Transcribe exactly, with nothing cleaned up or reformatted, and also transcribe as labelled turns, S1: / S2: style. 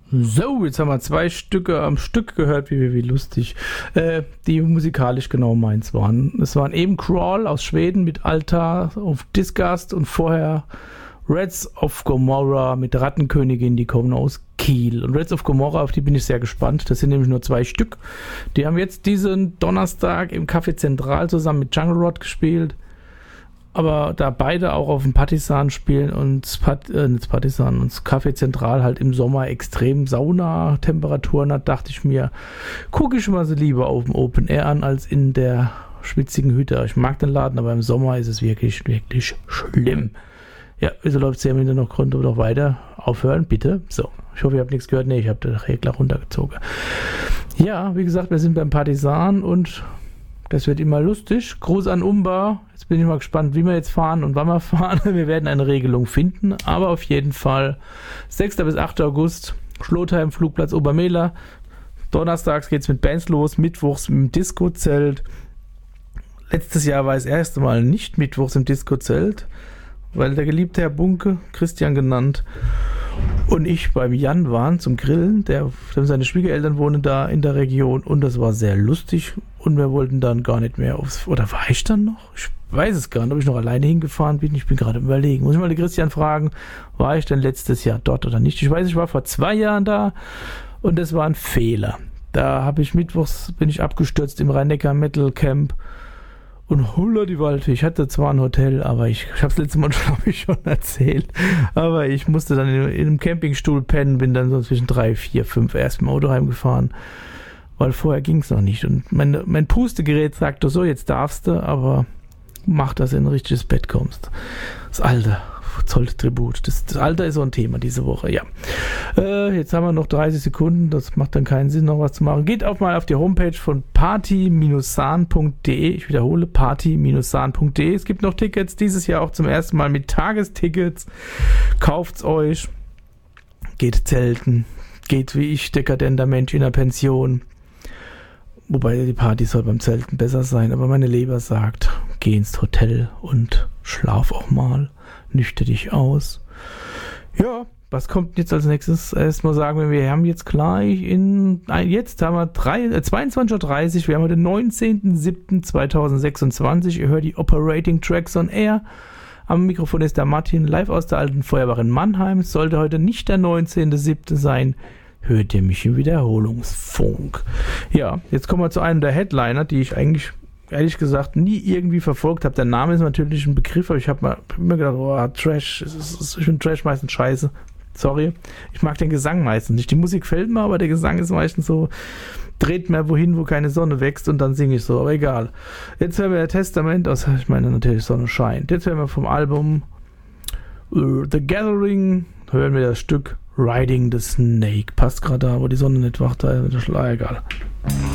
S1: So, jetzt haben wir zwei Stücke am Stück gehört, wie, wie lustig, äh, die musikalisch genau meins waren. Es waren eben Crawl aus Schweden mit Altar of Disgust und vorher Reds of Gomorrah mit Rattenkönigin, die kommen aus Kiel. Und Reds of Gomorrah, auf die bin ich sehr gespannt. Das sind nämlich nur zwei Stück. Die haben jetzt diesen Donnerstag im Café Zentral zusammen mit Jungle Rod gespielt. Aber da beide auch auf dem Partisan spielen und das, Pat, äh, das Partisan und das Café Zentral halt im Sommer extrem Sauna-Temperaturen hat, dachte ich mir, gucke ich mal so lieber auf dem Open Air an als in der schwitzigen Hütte. Ich mag den Laden, aber im Sommer ist es wirklich, wirklich schlimm. Ja, wieso läuft es hier im Hintergrund noch Grund oder noch weiter? Aufhören, bitte. So, ich hoffe, ihr habt nichts gehört. Ne, ich habe den Regler runtergezogen. Ja, wie gesagt, wir sind beim Partisan und das wird immer lustig. Gruß an Umba. Jetzt bin ich mal gespannt, wie wir jetzt fahren und wann wir fahren. Wir werden eine Regelung finden, aber auf jeden Fall sechster bis achter August, Schlotheim, Flugplatz Obermehler. Donnerstags geht es mit Bands los, mittwochs im Disco-Zelt. Letztes Jahr war es das erste Mal nicht mittwochs im Disco-Zelt, weil der geliebte Herr Bunke, Christian genannt, und ich beim Jan waren zum Grillen. Der, seine Schwiegereltern wohnen da in der Region und das war sehr lustig und wir wollten dann gar nicht mehr aufs... Oder war ich dann noch? Ich weiß es gar nicht, ob ich noch alleine hingefahren bin. Ich bin gerade überlegen. Muss ich mal den Christian fragen, war ich denn letztes Jahr dort oder nicht? Ich weiß, ich war vor zwei Jahren da und das war ein Fehler. Da habe ich mittwochs, bin ich abgestürzt im Rhein-Neckar Metal Camp. Und hulla die Waldfee. Ich hatte zwar ein Hotel, aber ich, ich habe es letztes Mal, glaube ich, schon erzählt. Aber ich musste dann in, in einem Campingstuhl pennen, bin dann so zwischen drei, vier, fünf erst im Auto heimgefahren. Weil vorher ging es noch nicht. Und mein, mein Pustegerät sagte so, jetzt darfst du, aber mach, dass du in ein richtiges Bett kommst. Das Alter zollt Tribut. Das, das Alter ist so ein Thema diese Woche, ja. Äh, jetzt haben wir noch dreißig Sekunden, das macht dann keinen Sinn, noch was zu machen. Geht auch mal auf die Homepage von party Bindestrich sahn punkt de. Ich wiederhole, party Bindestrich sahn punkt de. Es gibt noch Tickets, dieses Jahr auch zum ersten Mal mit Tagestickets. Kauft's euch. Geht zelten. Geht wie ich, dekadenter Mensch in der Pension. Wobei die Party soll beim Zelten besser sein, aber meine Leber sagt, geh ins Hotel und schlaf auch mal. Nüchter dich aus. Ja, was kommt jetzt als nächstes? Erstmal sagen wir, wir haben jetzt gleich in, jetzt haben wir drei, äh, zweiundzwanzig Uhr dreißig, wir haben den neunzehnten siebten zweitausendsechsundzwanzig. Ihr hört die Operating Tracks on Air. Am Mikrofon ist der Martin, live aus der alten Feuerwache in Mannheim. Sollte heute nicht der neunzehnte siebte sein, hört ihr mich im Wiederholungsfunk. Ja, jetzt kommen wir zu einem der Headliner, die ich eigentlich ehrlich gesagt nie irgendwie verfolgt habe. Der Name ist natürlich ein Begriff, aber ich habe immer gedacht, oh, Trash, ich finde Trash meistens scheiße. Sorry. Ich mag den Gesang meistens nicht. Die Musik fällt mir, aber der Gesang ist meistens so, dreht mir wohin, wo keine Sonne wächst und dann singe ich so, aber egal. Jetzt hören wir Testament aus, ich meine natürlich Sonne scheint. Jetzt hören wir vom Album uh, The Gathering, hören wir das Stück Riding the Snake. Passt gerade da, wo die Sonne nicht wacht, da ist der Schleier, egal.